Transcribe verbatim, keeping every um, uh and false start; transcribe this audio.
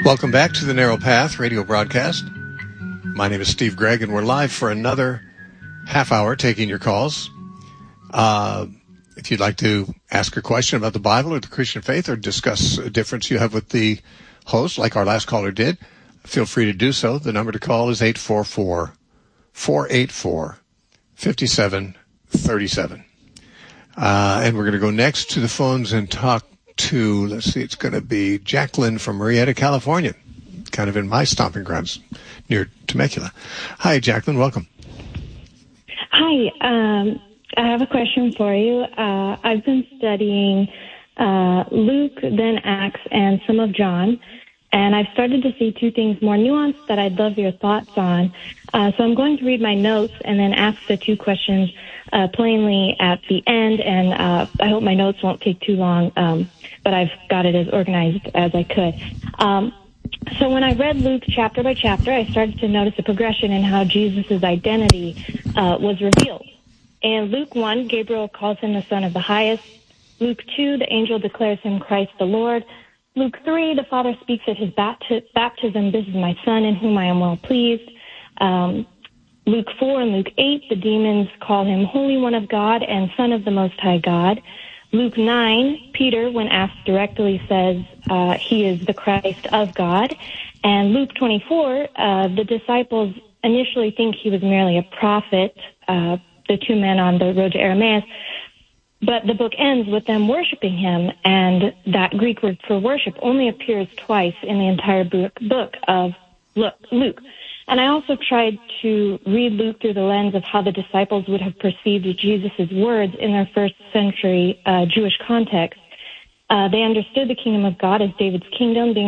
Welcome back to the Narrow Path radio broadcast. My name is Steve Gregg, and we're live for another half hour taking your calls. Uh, if you'd like to ask a question about the Bible or the Christian faith or discuss a difference you have with the host, like our last caller did, feel free to do so. The number to call is eight four four, four eight four, five seven three seven. Uh, and we're going to go next to the phones and talk to, let's see, it's going to be Jacqueline from Marietta, California, kind of in my stomping grounds near Temecula. Hi, Jacqueline. Welcome. Hi. Um, I have a question for you. Uh, I've been studying uh, Luke, then Acts, and some of John, and I've started to see two things more nuanced that I'd love your thoughts on. Uh, so I'm going to read my notes and then ask the two questions uh, plainly at the end, and uh, I hope my notes won't take too long, um, but I've got it as organized as I could. Um, so when I read Luke chapter by chapter, I started to notice a progression in how Jesus' identity uh, was revealed. In Luke one, Gabriel calls him the Son of the Highest. Luke two, the angel declares him Christ the Lord. Luke three, the Father speaks at his bapti- baptism, "This is my Son in whom I am well pleased." Um, Luke four and Luke eight, the demons call him Holy One of God and Son of the Most High God. Luke nine, Peter, when asked directly, says uh, he is the Christ of God. And Luke twenty-four, uh, the disciples initially think he was merely a prophet, uh, the two men on the road to Emmaus. But the book ends with them worshiping him, and that Greek word for worship only appears twice in the entire book, book of Luke. And I also tried to read Luke through the lens of how the disciples would have perceived Jesus' words in their first century uh, Jewish context. Uh, they understood the kingdom of God as David's kingdom, being